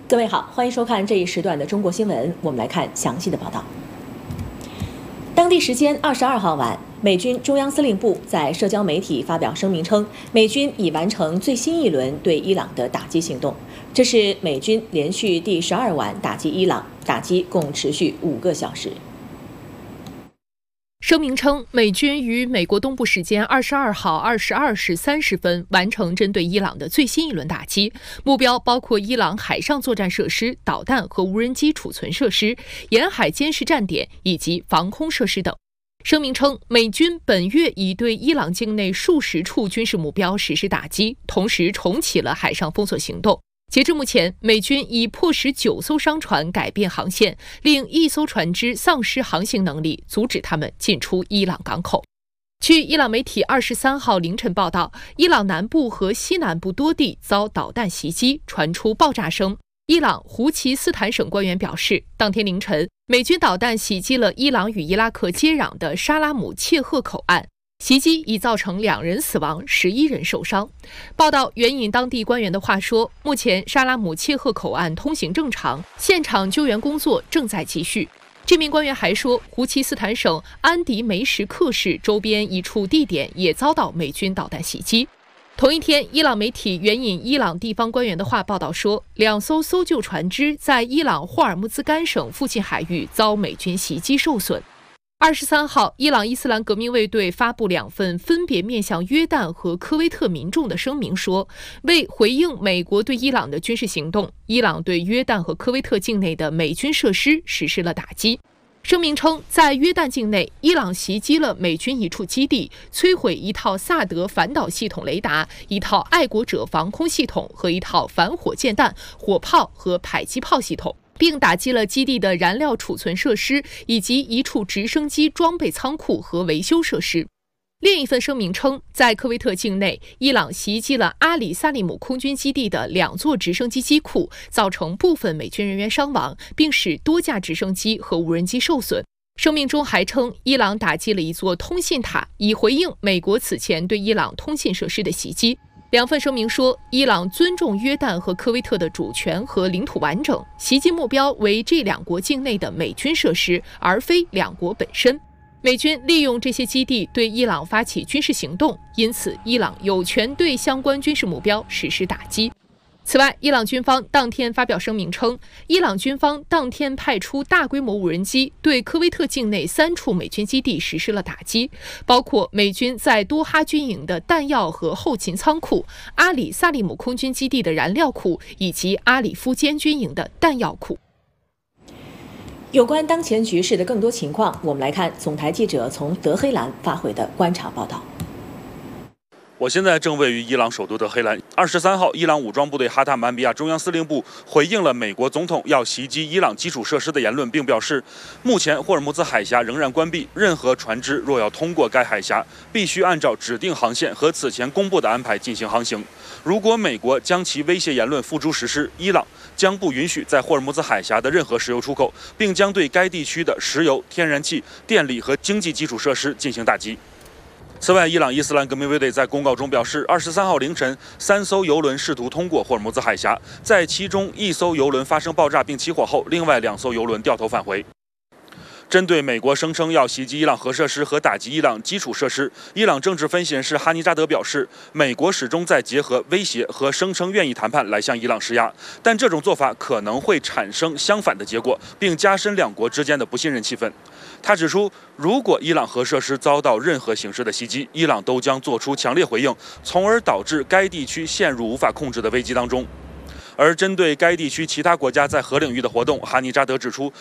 各位好，欢迎收看这一时段的中国新闻。我们来看详细的报道。当地时间22号晚，美军中央司令部在社交媒体发表声明称，美军已完成最新一轮对伊朗的打击行动。这是美军连续第12晚打击伊朗，打击共持续5个小时。 声明称，美军于美国东部时间22号22时30分完成针对伊朗的最新一轮打击，目标包括伊朗海上作战设施、导弹和无人机储存设施、沿海监视站点以及防空设施等。声明称，美军本月已对伊朗境内数十处军事目标实施打击，同时重启了海上封锁行动。截至目前，美军已迫使9艘商船改变航线，令1艘船只丧失航行能力，阻止他们进出伊朗港口。据伊朗媒体23号凌晨报道，伊朗南部和西南部多地遭导弹袭击，传出爆炸声。伊朗胡齐斯坦省官员表示，当天凌晨，美军导弹袭击了伊朗与伊拉克接壤的沙拉姆切赫口岸。袭击已造成2人死亡，11人受伤。报道援引当地官员的话说，目前沙拉姆切赫口岸通行正常，现场救援工作正在继续。这名官员还说，胡齐斯坦省安迪梅什克市周边一处地点也遭到美军导弹袭击。同一天，伊朗媒体援引伊朗地方官员的话报道说，2艘搜救船只在伊朗霍尔木兹干省附近海域遭美军袭击受损。23号，伊朗伊斯兰革命卫队发布2份分别面向约旦和科威特民众的声明说，为回应美国对伊朗的军事行动，伊朗对约旦和科威特境内的美军设施实施了打击。声明称，在约旦境内，伊朗袭击了美军一处基地，摧毁一套萨德反导系统雷达、一套爱国者防空系统和一套反火箭弹、火炮和迫击炮系统，并打击了基地的燃料储存设施以及一处直升机装备仓库和维修设施。另一份声明称，在科威特境内，伊朗袭击了阿里萨利姆空军基地的2座直升机机库，造成部分美军人员伤亡，并使多架直升机和无人机受损。声明中还称，伊朗打击了一座通信塔，以回应美国此前对伊朗通信设施的袭击。2份声明说，伊朗尊重约旦和科威特的主权和领土完整，袭击目标为这2国境内的美军设施，而非2国本身。美军利用这些基地对伊朗发起军事行动，因此伊朗有权对相关军事目标实施打击。此外，伊朗军方当天发表声明称，伊朗军方当天派出大规模无人机对科威特境内3处美军基地实施了打击，包括美军在多哈军营的弹药和后勤仓库、阿里萨利姆空军基地的燃料库以及阿里夫坚军营的弹药库。 有关当前局势的更多情况，我们来看总台记者从德黑兰发回的观察报道。 我现在正位于伊朗首都德黑兰。23号，伊朗武装部队哈塔曼比亚中央司令部回应了美国总统要袭击伊朗基础设施的言论，并表示，目前霍尔木兹海峡仍然关闭，任何船只若要通过该海峡，必须按照指定航线和此前公布的安排进行航行。如果美国将其威胁言论付诸实施，伊朗将不允许在霍尔木兹海峡的任何石油出口，并将对该地区的石油、天然气、电力和经济基础设施进行打击。此外，伊朗伊斯兰革命卫队在公告中表示，23号凌晨，3艘油轮试图通过霍尔木兹海峡，在其中1艘油轮发生爆炸并起火后，另外2艘油轮掉头返回。针对美国声称要袭击伊朗核设施和打击伊朗基础设施，伊朗政治分析人士哈尼扎德表示，美国始终在结合威胁和声称愿意谈判来向伊朗施压，但这种做法可能会产生相反的结果，并加深2国之间的不信任气氛。他指出，如果伊朗核设施遭到任何形式的袭击，伊朗都将做出强烈回应，从而导致该地区陷入无法控制的危机当中。而针对该地区其他国家在核领域的活动，哈尼扎德指出，